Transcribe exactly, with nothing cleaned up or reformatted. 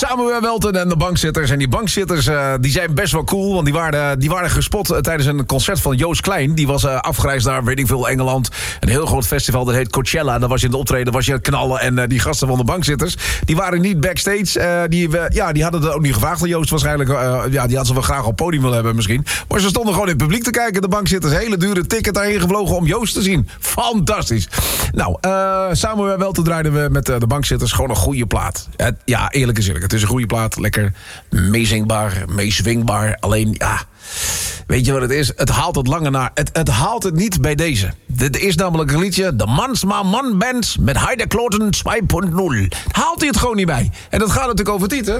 Samuel Welten en de bankzitters. En die bankzitters uh, die zijn best wel cool. Want die waren, die waren gespot uh, tijdens een concert van Joost Klein. Die was uh, afgereisd naar, weet ik veel, Engeland. Een heel groot festival, dat heet Coachella. Daar was je in de optreden, was je aan het knallen. En uh, die gasten van de bankzitters, die waren niet backstage. Uh, die, uh, ja, die hadden het ook niet gevraagd. Joost waarschijnlijk, uh, ja, die had ze wel graag op het podium willen hebben misschien. Maar ze stonden gewoon in het publiek te kijken. De bankzitters, hele dure ticket daarheen gevlogen om Joost te zien. Fantastisch. Nou, uh, Samuel Welten draaiden we met uh, de bankzitters gewoon een goede plaat. Het, ja, eerlijk is eerlijk. Het is een goede plaat. Lekker meezingbaar, meeswingbaar. Alleen, ja, weet je wat het is? Het haalt het lange naar. Het, het haalt het niet bij deze. Dit is namelijk een liedje, de Mansma Man Band met Heide Kloten twee punt nul. Haalt hij het gewoon niet bij. En dat gaat natuurlijk over Tieten.